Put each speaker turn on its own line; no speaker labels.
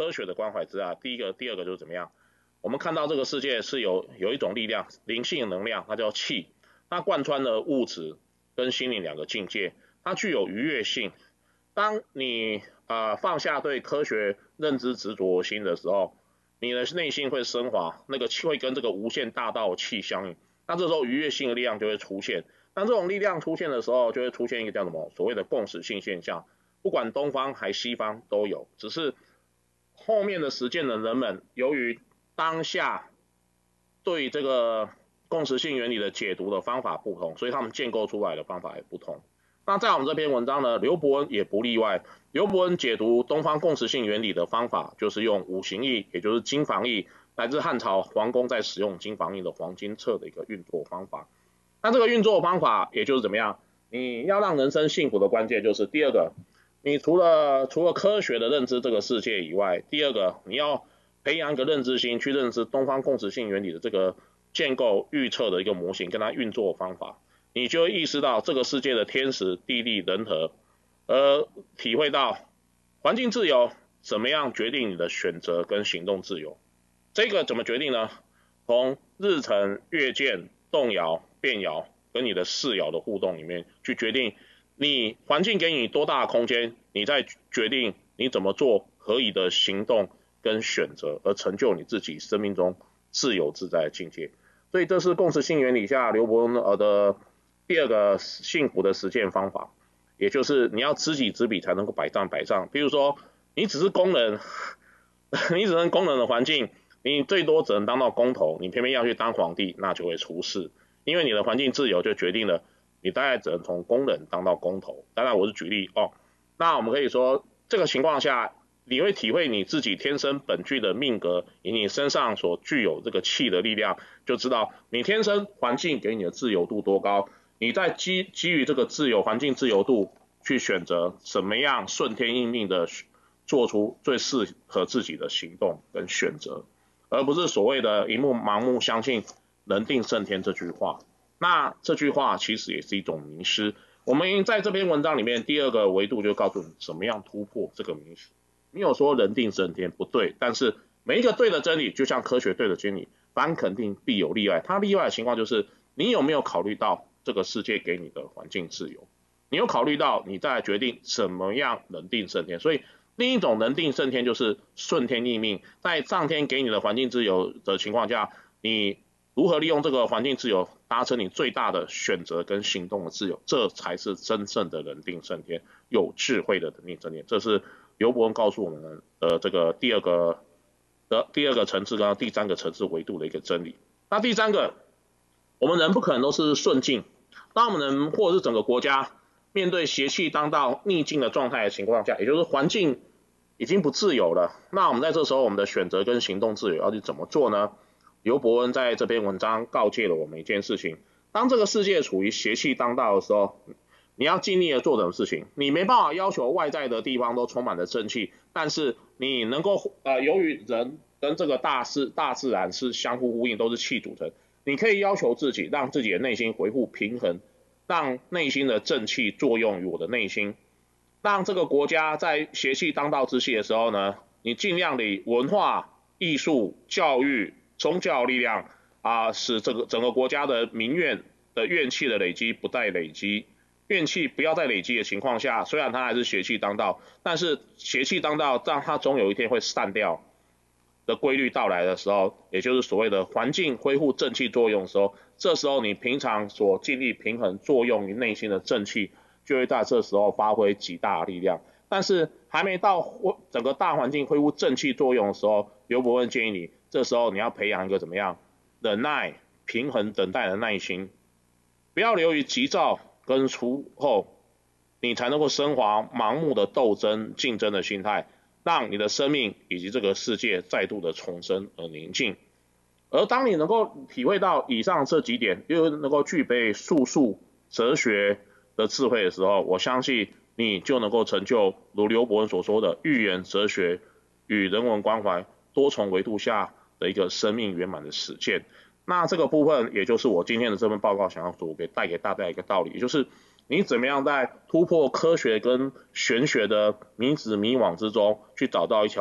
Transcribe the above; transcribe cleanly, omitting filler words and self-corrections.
科学的关怀之下，第二个就是怎么样？我们看到这个世界是有一种力量，灵性能量，它叫气，它贯穿了物质跟心灵两个境界，它具有愉悦性。当你放下对科学认知执着心的时候，你的内心会升华，那个气会跟这个无限大道气相应，那这时候愉悦性的力量就会出现。当这种力量出现的时候，就会出现一个叫什么所谓的共识性现象，不管东方还西方都有，只是后面的实践的人们，由于当下对这个共识性原理的解读的方法不同，所以他们建构出来的方法也不同。那在我们这篇文章呢，刘伯恩也不例外。刘伯恩解读东方共识性原理的方法，就是用五行易，也就是金房易，来自汉朝皇宫在使用金房易的黄金册的一个运作方法。那这个运作方法，也就是怎么样？你要让人生幸福的关键就是第二个，你除了科学的认知这个世界以外，第二个你要培养一个认知心，去认知东方共识性原理的这个建构预测的一个模型，跟它运作方法。你就会意识到这个世界的天时地利人和，而体会到环境自由怎么样决定你的选择跟行动自由。这个怎么决定呢？从日程、月见、动摇、变摇跟你的视爻的互动里面去决定你环境给你多大的空间，你再决定你怎么做合理的行动跟选择，而成就你自己生命中自由自在的境界。所以这是共识性原理下刘伯恩的第二个幸福的实践方法，也就是你要知己知彼才能够百战百胜。比如说，你只是工人，你只能工人的环境，你最多只能当到工头，你偏偏要去当皇帝，那就会出事。因为你的环境自由就决定了你大概只能从工人当到工头。当然我是举例哦。那我们可以说，这个情况下，你会体会你自己天生本具的命格，以你身上所具有这个气的力量，就知道你天生环境给你的自由度多高。你在基于这个自由环境自由度去选择怎么样顺天应命的做出最适合自己的行动跟选择，而不是所谓的盲目相信人定胜天这句话。那这句话其实也是一种迷失。我们在这篇文章里面第二个维度就告诉你怎么样突破这个迷失。没有说人定胜天不对，但是每一个对的真理就像科学对的真理，凡肯定必有例外。它例外的情况就是你有没有考虑到这个世界给你的环境自由，你有考虑到你再决定怎么样人定胜天。所以另一种人定胜天就是顺天逆命，在上天给你的环境自由的情况下，你如何利用这个环境自由达成你最大的选择跟行动的自由，这才是真正的人定胜天，有智慧的人定胜天。这是刘伯恩告诉我们的这个第二个层次跟第三个层次维度的一个真理。那第三个，我们人不可能都是顺境，当我们人或者是整个国家面对邪气当道逆境的状态的情况下，也就是环境已经不自由了，那我们在这时候我们的选择跟行动自由要去怎么做呢？刘伯恩在这篇文章告诫了我们一件事情，当这个世界处于邪气当道的时候，你要尽力的做什么事情？你没办法要求外在的地方都充满了正气，但是你能够由于人跟这个大自然是相互呼应，都是气组成，你可以要求自己让自己的内心恢复平衡，让内心的正气作用于我的内心，让这个国家在邪气当道之气的时候呢，你尽量的文化、艺术、教育、宗教力量使这个整个国家的民怨的怨气的累积不再累积，怨气不要再累积的情况下，虽然它还是邪气当道，但是邪气当道让它总有一天会散掉的规律到来的时候，也就是所谓的环境恢复正气作用的时候，这时候你平常所尽力平衡作用于内心的正气，就会在这时候发挥极大的力量。但是还没到整个大环境恢复正气作用的时候，刘伯恩建议你，这时候你要培养一个怎么样忍耐、平衡、等待的耐心，不要流于急躁跟出后，你才能够升华盲目的斗争、竞争的心态，让你的生命以及这个世界再度的重生而宁静。而当你能够体会到以上这几点，又能够具备术数哲学的智慧的时候，我相信你就能够成就如刘伯恩所说的寓言哲学与人文关怀多重维度下的一个生命圆满的实践。那这个部分也就是我今天的这份报告想要带给大家一个道理，也就是你怎么样在突破科学跟玄学的迷子迷惘之中去找到一条